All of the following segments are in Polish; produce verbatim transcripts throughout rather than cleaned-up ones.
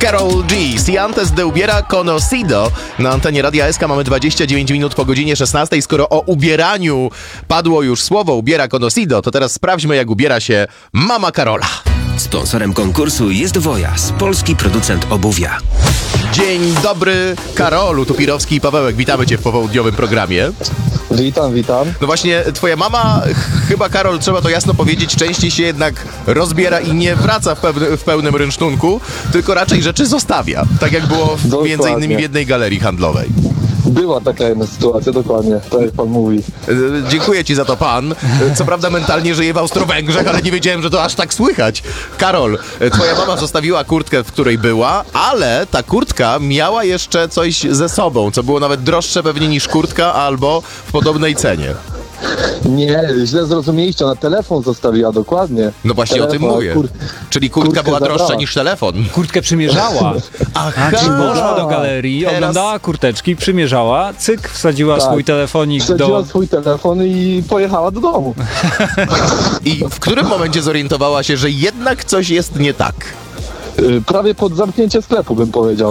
Karol G. Si antes de ubiera conocido. Na antenie Radia S K mamy dwadzieścia dziewięć minut po godzinie szesnastej. Skoro o ubieraniu padło już słowo ubiera conocido, to teraz sprawdźmy, jak ubiera się mama Karola. Sponsorem konkursu jest Wojas, polski producent obuwia. Dzień dobry, Karolu. Tu Pirowski i Pawełek. Witamy cię w popołudniowym programie. Witam, witam. No właśnie, twoja mama, chyba, Karol, trzeba to jasno powiedzieć, częściej się jednak rozbiera i nie wraca w, pełny, w pełnym rynsztunku, tylko raczej rzeczy zostawia. Tak jak było w, Dokładnie. między innymi w jednej galerii handlowej. Była taka jedna sytuacja, dokładnie, tak jak pan mówi. E, Dziękuję ci za to, pan. E, Co prawda mentalnie żyję w Austro-Węgrzech, ale nie wiedziałem, że to aż tak słychać. Karol, e, twoja mama zostawiła kurtkę, w której była, ale ta kurtka miała jeszcze coś ze sobą, co było nawet droższe pewnie niż kurtka albo w podobnej cenie. Nie, źle zrozumieliście, ona telefon zostawiła, dokładnie. No właśnie telefon, o tym mówię. Kur... Czyli kurtka kurtkę była droższa zabrała. niż telefon. Kurtkę przymierzała. Aha. A, czyli poszła do galerii, Teraz- oglądała kurteczki, przymierzała, cyk, wsadziła Tak. swój telefonik Wsadziła do... swój telefon i pojechała do domu. I w którym momencie zorientowała się, że jednak coś jest nie tak? Y, Prawie pod zamknięcie sklepu, bym powiedział.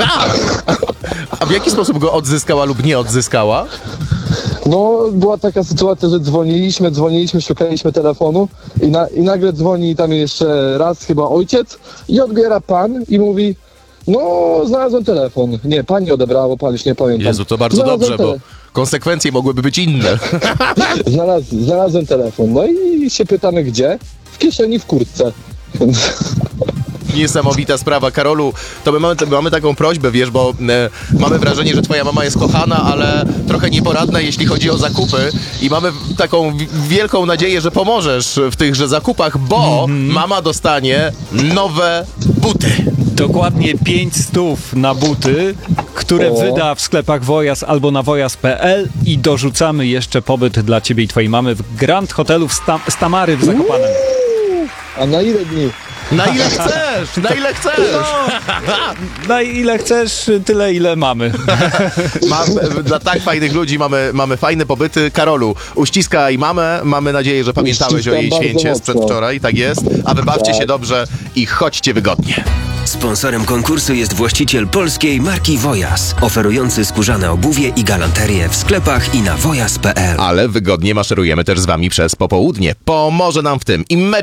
A w jaki sposób go odzyskała lub nie odzyskała? No, była taka sytuacja, że dzwoniliśmy, dzwoniliśmy, szukaliśmy telefonu i, na, i nagle dzwoni tam jeszcze raz chyba ojciec i odbiera pan i mówi: no, znalazłem telefon. Nie, pani odebrała, pan już nie pamiętam. Jezu, to bardzo Znalazłem dobrze, bo tele- konsekwencje mogłyby być inne. Znalaz, znalazłem telefon. No i się pytamy gdzie? W kieszeni, w kurtce. Niesamowita sprawa. Karolu, to my mamy, to mamy taką prośbę, wiesz, bo e, mamy wrażenie, że twoja mama jest kochana, ale trochę nieporadna, jeśli chodzi o zakupy i mamy taką wi- wielką nadzieję, że pomożesz w tychże zakupach, bo mama dostanie nowe buty. Dokładnie pięć stów na buty, które O. wyda w sklepach Wojas albo na wojas kropka pe el i dorzucamy jeszcze pobyt dla ciebie i twojej mamy w Grand Hotelu w Sta- Stamary w Zakopanem. A na ile dni? Na ile chcesz, na ile chcesz. Na ile chcesz, tyle ile mamy. Mam, dla tak fajnych ludzi mamy, mamy fajne pobyty. Karolu, uściskaj mamę. Mamy nadzieję, że pamiętałeś o Uściskam jej bardzo święcie mocno. sprzed wczoraj. Tak jest. A wy bawcie Tak. się dobrze i chodźcie wygodnie. Sponsorem konkursu jest właściciel polskiej marki Wojas, oferujący skórzane obuwie i galanterię w sklepach i na wojas kropka pe el. Ale wygodnie maszerujemy też z wami przez popołudnie. Pomoże nam w tym Imagine